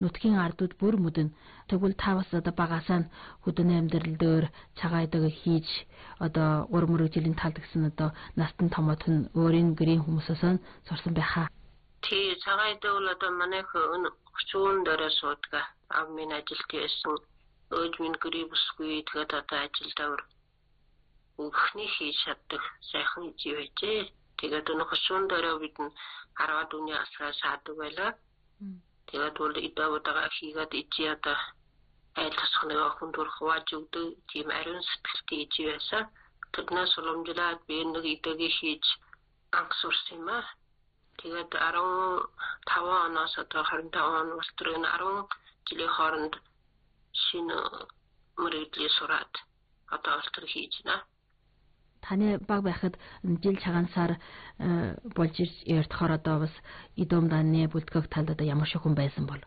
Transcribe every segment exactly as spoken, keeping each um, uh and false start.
нутгийн ардууд бүр мөдөн тэгвэл та бас одоо багасаа хөдөө амьдрал дээр цагаан идэг хийж одоо гур мөрөг жилийн талд гэсэн одоо настан томоот нь өөрийн гэрийн хүмүүсээс сурсан байхаа. Тий цагаан идэг бол одоо манайх зүүн дээрээ суудгаа ав минь ажилт яасан өөж минь гэрээ бүсгүй тэгээд одоо ажилдаа өр өгөхний хийж чаддаг сайхан ижи байжээ. Тэгээд өнөх зүүн дээрээ бид нь араад үний асраа саадаг байлаа. Тэгээд бол идэвдагаа хийгээд ижи одоо айл тасхнаа хүн дурх хувааж өгдөг тийм ариун сэтгэлтэй ижи байсан. Тэднээс уламжлаад би нэг идэгийг хийж анх сурсан юм аа. Тэгээд арван таван оноос одоо харин таван он болтор энэ арван жилийн хооронд шинэ мөрөдлөө сураад одоо болтор хийж байна. Таны баг байхад жил цагаансаар болж ярдахаар одоо бас идомданы бүлтгэх талд одоо ямар шиг хүн байсан бол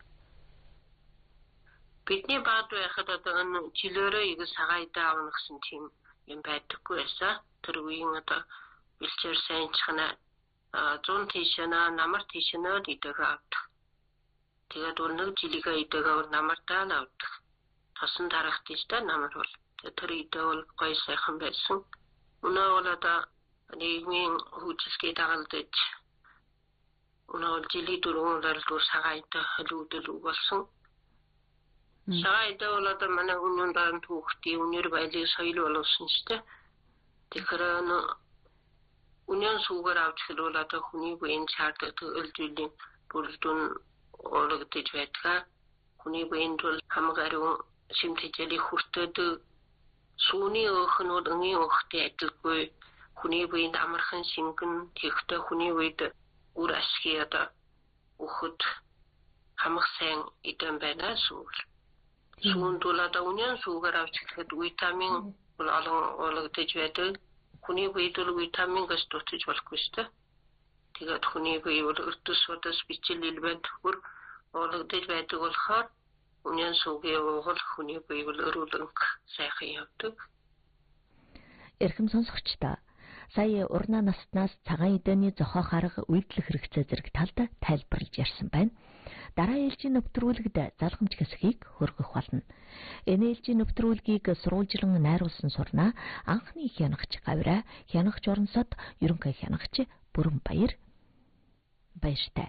бидний баг байхад одоо энэ жилөөрөө их цагаан идэ авна гэсэн тийм юм байдаггүй байсан. Тэр үеийн одоо бэлчээр сайн чхана зүүн тийшнаа намар тийшнаа идэг авдаг. Тэгээд бол нэг жилигээ идэгээ намартаа авдаг. Тосон дарах тийштэй намар бол тэр идэ бол гоё сайхан байсан. Өнөө бол одоо нийгмийн хүчилгээ дагалдаж өнөө жилийн дөрвөн дөрвөн цагаан идэ хөлөвдөл болсон. Цагаан идэ бол одоо манай өнөө дан түүхтий өнөр байлыг соёл болсон шүү дээ. Тэгэхээр үнэн сүгээр авч хэлвэл одоо хүний биеийн чардаг өлжилийн бүрдүүн ологдож байдаг. Хүний биеинд бол хамгаалсан шимтгэлийг хүртээд сүүний өөхнүүд өнгийн өөхтэй адилгүй хүний биеинд амархан шингэн тэгтээ хүний үед үр ашиг одоо өөхөд хамах сайн идэм байна сүүл. Сүүнд бол одоо үнэн сүгээр авч хэлэхэд витамин бол олон ологдож байдаг. Хүний биед бол витамин гэж дутаж болохгүй шүү дээ. Тэгээд хүний бие бол өртөс удаас бичлэл банд хөр ологдож байдаг болохоор үнэн сүгээ уул хүний бие бол өрөөлөнг сайхан явдаг. Эрхэм сонсогчдоо сая урнаа настнаас цагаан идэний зохиох арга үйлдэх хэрэгцээ зэрэг талд тайлбарлаж ярьсан байна. Дараа ээлжийн нэвтрүүлэгт залхамж хэсгийг хөргөх болно. Энэ ээлжийн нэвтрүүлгийг сурвалжлан найруулсан сурнаа анхны хянагч Гавраа, хянагч Орнсод, ерөнхий хянагч Бүрэнбаяр баяртай.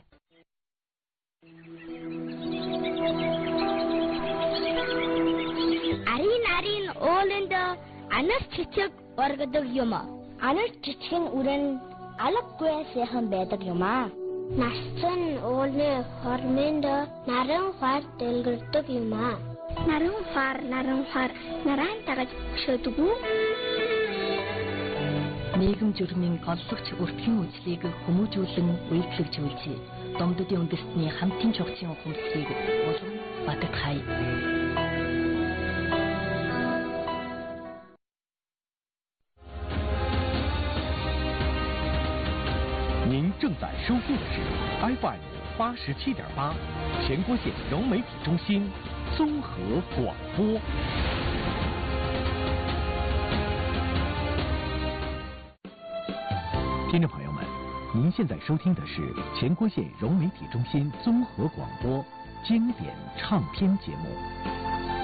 Арин арин ууланд анар чичиг оргодог юм. Анар чичгийн үрэн алгагүй сайхан байдаг юм аа. Насцэн уулны хормонд наран хар дэлгэрдэг юм аа. Наран хар наран хар наран тагаж шөдөг үү? Нийгэм журмын голлогч өртгийн үзлийг хүмүүжүүлэн үйлчлэгж үйлчээ. Домдодын үндэстний хамтын чухлын ухамсарыг улам бадагхай. 您正在收听的是 F M 八十七点八，全国县融媒体中心综合广播。听众朋友们，您现在收听的是全国县融媒体中心综合广播经典唱片节目。